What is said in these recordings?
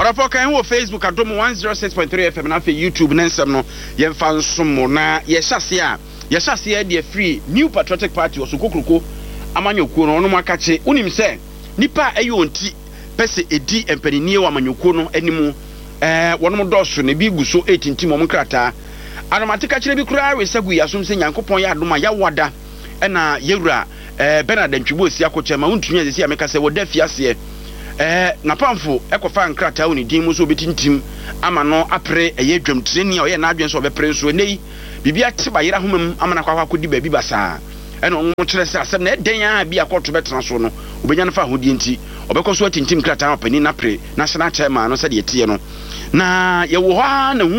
Orafo kan wo Facebook adom 106.3 FM na fe YouTube na nsem no ye mfa nsomo na ye hyase de free New Patriotic Party osokokroko amanyokuo no no akache unim se nipa eyonti pese edi empanini wa amanyokuo no animu wonom doso ne bi guso 18 tim om krata anomatika kire bi kura we sagu yasom se nyankopon ya adoma ya wada na yewura Bernard Ntwibo si akochema untumi azesi ameka se woda fiase na pamfo ekofa nkrata woni din mu so betintim ama no apre dwam treni o ye na adwen so obepre so nei bibia teba yira homam amana kwakwa kodi ba bi basa eno mo kire se asem na den ya bi akoto betena so no obenya na fa hodi enti obekoso atintim krata apani na pre national chairman no se de tie no na ye wo ha na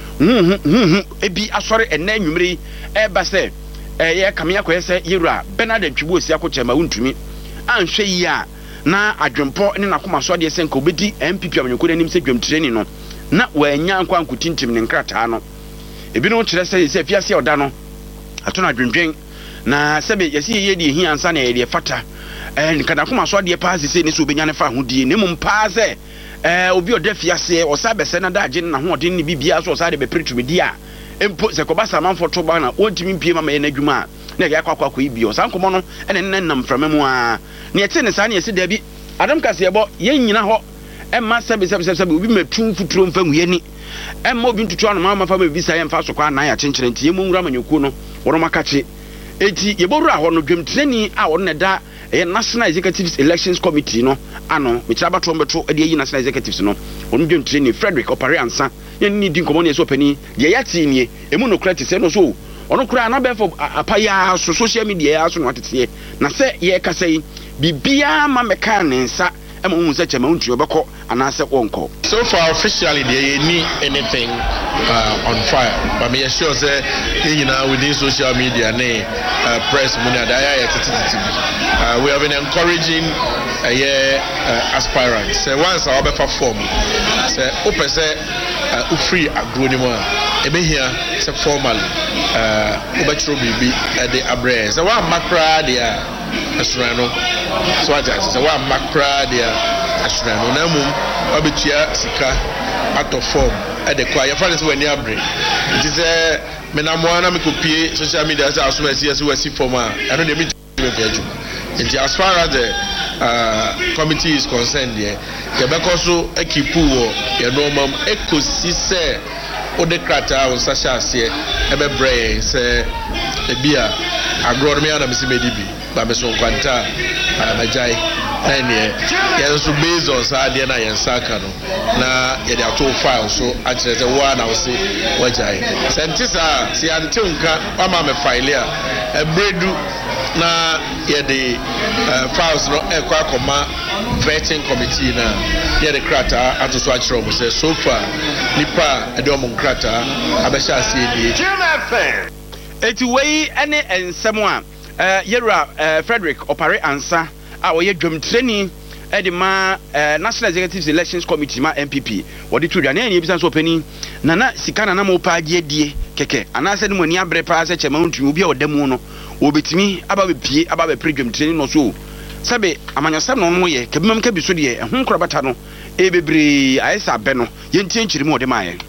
ebi asore ena nwumre ba se ye kamia kwese yira Bernard Ntwibo si akochema untumi anhwe yi a na adwempo ne nakoma so de senka obedi MPP amanyokore nim se dwam training no na wanya nkwa nkutintim ne nkrata no ebi no kire se fiase oda no ato na dwendwen na sebe yesi ye de hi ansa na ye de fata nkana nakoma so de paase se ne so obenya ne fa hodie ne mum paase obi oda fiase osa bese na da age na ho ode ne bibia so osa de be pretumi a empo se ko basa manfo to ba na ontimi mpie mama ye na dwuma na ya kwakwa ibi o sankomo no ene nnam framamu a na yete ne sa na yesi da bi adam kase yebo ye nyina ho emma sebe obi metu futuro mfa nwuye ni emma obi ntutu anu mama fa ma bi sa ye mfa so kwa na ya chenkyere nti yemu nwura manyoku no woro makache eti yeboru aho no dwem treni a woro ne da National Executive Elections Committee no ano me chaba to mbeto e de National Executives no wonu dwem treni Frederick Opare ansa ye ni di nkomo ne so pani ye yati nie emu no krati se no so ono kura na be for apaya so social media ya so no atete na se ye ka sei bibia ma meka ne nsa ema hu se chema untu obekọ anase wonko. So far officially there any anything on fire but me sure say within social media ne press money we have been encouraging aspirants say once our be perform say open say free agronimo ebe here say formally obetro bibi the abre say one makra dia asrano so what I say one makra dia asrano na mum obetua sika out of form at the choir friends when you abre it is me na mo na me copy social media say asoma see we see form I know dey me as far as the committee is concerned there because so ekipu wo ye normal ekosi se odekrata on sasha se ebebre se ebia agronomy ana mesi medibi ba me so kwanta majai ene ye so based on sa de na ye nsaka no na ye de ato file so akire se wa na wo se wajai sentisa si ante nka mama me file a ebredu na ye de files no ekwa koma vetting committee na ye de krata ato so akire mo se so far nipa edom krata abesha asie die eti wei ene ensemo a yera Frederick Opare ansa a oye dwam training edi ma National Executive Elections Committee ma MPP wodi tudwa na eni bisa so pani na sikana na mo pa die keke anase ne mo ni abre pa se chema ntumi obi a odamu no obetimi aba be pie aba be predwam training no so sabe amanyosam no mo ye kebimam ka bi so de ho nkrobata no ebebre ayesa be no yentie nkyirimo ode maaye